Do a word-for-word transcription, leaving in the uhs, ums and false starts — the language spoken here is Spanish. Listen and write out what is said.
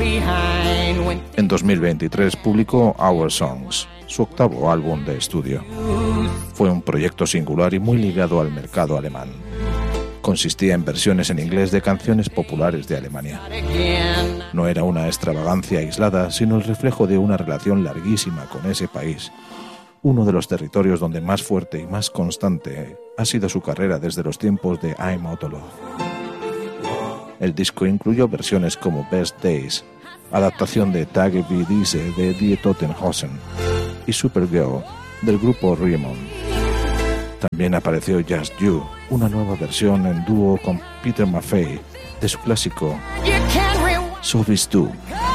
En dos mil veintitrés publicó Our Songs, su octavo álbum de estudio. Fue un proyecto singular y muy ligado al mercado alemán. Consistía en versiones en inglés de canciones populares de Alemania. No era una extravagancia aislada, sino el reflejo de una relación larguísima con ese país, uno de los territorios donde más fuerte y más constante ha sido su carrera desde los tiempos de I'm Out of Love. El disco incluyó versiones como Best Days, adaptación de Tage wie diese de Die Totenhosen, y Supergirl del grupo Riemann. También apareció Just You, una nueva versión en dúo con Peter Maffay de su clásico So Bist Du.